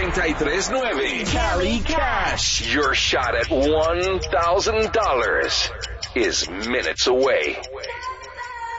93.9. Cali Cash. Your shot at $1,000 is minutes away.